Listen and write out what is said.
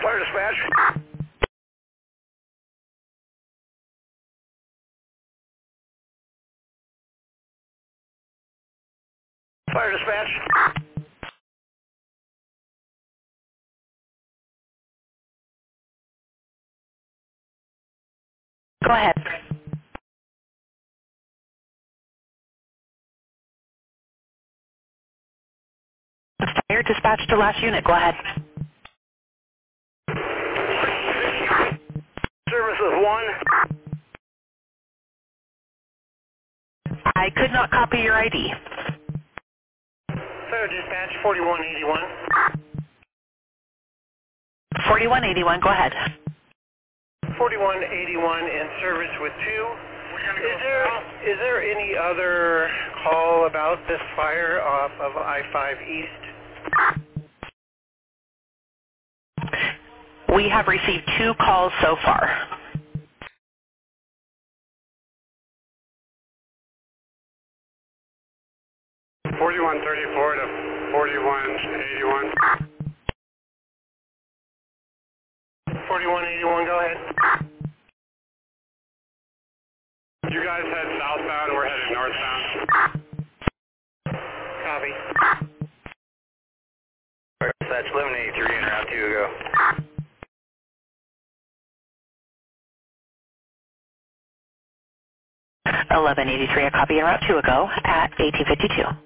Fire dispatch. Fire dispatch. Go ahead. Fire dispatch to last unit. Go ahead. Services 1. I could not copy your ID. Fire dispatch 4181. 4181. Go ahead. 4181 in service with 2. Is there any other call about this fire off of I-5 East? We have received 2 calls so far. (4134 to 4181). 4181, go ahead. You guys head southbound, we're headed northbound. Copy. Dispatch 1183 and route 2 go. 1183, a copy en route 2 ago at 1852.